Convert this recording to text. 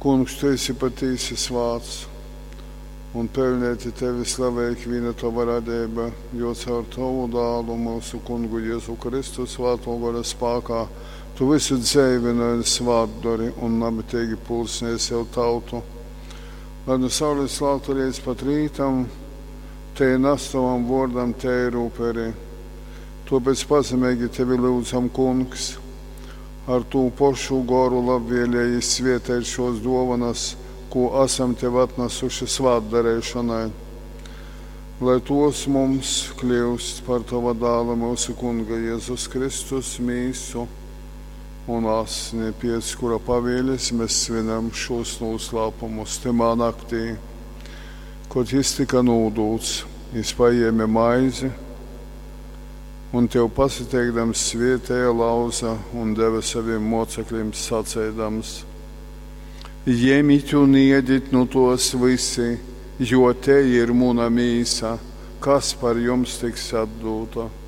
Kungs, tu esi patīsis vārds, un pelnēti tevi slavēk vīna tava radība, jo caur tavu dālu mūsu Kungu Jēzu Kristu svēto gara spēkā tu visu dzīvināji svātdori un namitīgi pulsnēji sev tautu. Lai no saules slāptu reiz pat rītam, te nastavam vārdam te rūperi. Tāpēc pazemīgi tevi lūdzam, Kungs, ar tū pošu goru labvēlēji svietēt šos dovanas, ko esam tev atnesuši svātdarēšanai, lai tos mums kļūst par tava dāla mūsu Kunga Jēzus Kristus mīsu un asni, pēc kura pavēles mēs svinam šos noslēpumus timā naktī, kad jis tika nūdūts, jis paēma maizi un tev pasiteikdams svietēja lauza un deva saviem mocekļiem sacēdams: Ņemiet un ēdiet no tos visi, jo te ir mana mīsa, kas par jums tiks atdota.